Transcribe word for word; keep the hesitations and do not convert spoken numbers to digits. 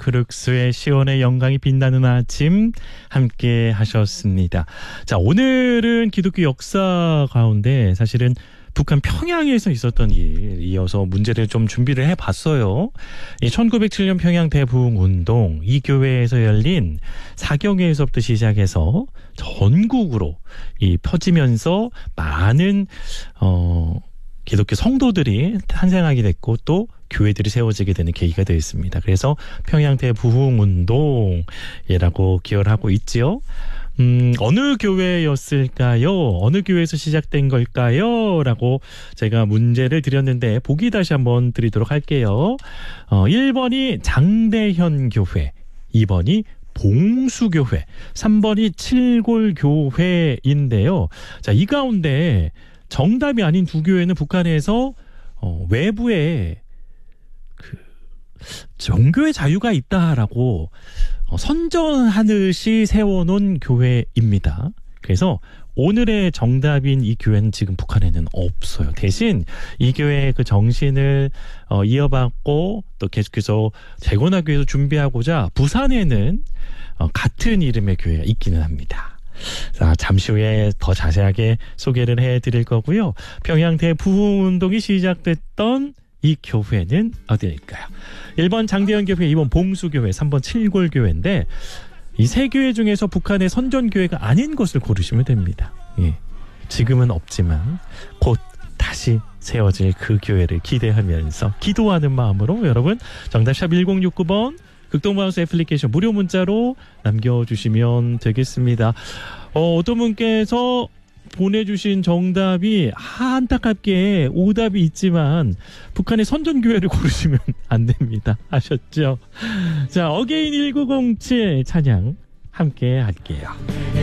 크룩스의 시온의 영광이 빛나는 아침 함께 하셨습니다. 자, 오늘은 기독교 역사 가운데 사실은 북한 평양에서 있었던 일 이어서 문제를 좀 준비를 해봤어요. 이 천구백칠 년 평양 대부흥운동, 이 교회에서 열린 사경회에서부터 시작해서 전국으로 이 퍼지면서 많은 어 기독교 성도들이 탄생하게 됐고 또 교회들이 세워지게 되는 계기가 되었습니다. 그래서 평양 대부흥운동이라고 기여를 하고 있지요. 음, 어느 교회였을까요? 어느 교회에서 시작된 걸까요? 라고 제가 문제를 드렸는데 보기 다시 한번 드리도록 할게요. 어, 일 번이 장대현 교회, 이 번이 봉수교회, 삼 번이 칠골교회인데요. 자, 이 가운데 정답이 아닌 두 교회는 북한에서 어, 외부에 그 종교의 자유가 있다라고 어, 선전하듯이 세워놓은 교회입니다. 그래서 오늘의 정답인 이 교회는 지금 북한에는 없어요. 대신 이 교회의 그 정신을 어, 이어받고 또 계속해서 재건하기 위해서 준비하고자 부산에는 어, 같은 이름의 교회가 있기는 합니다. 자, 잠시 후에 더 자세하게 소개를 해드릴 거고요. 평양 대부흥운동이 시작됐던 이 교회는 어디일까요? 일 번 장대현 교회, 이 번 봉수교회, 삼 번 칠골교회인데 이 세 교회 중에서 북한의 선전교회가 아닌 것을 고르시면 됩니다. 예. 지금은 없지만 곧 다시 세워질 그 교회를 기대하면서 기도하는 마음으로 여러분 정답 샵 일공육구 번 극동방송 애플리케이션 무료 문자로 남겨주시면 되겠습니다. 어, 어떤 분께서 보내주신 정답이 안타깝게 오답이 있지만 북한의 선전교회를 고르시면 안 됩니다. 아셨죠? 자, 어게인 천구백칠 찬양 함께 할게요.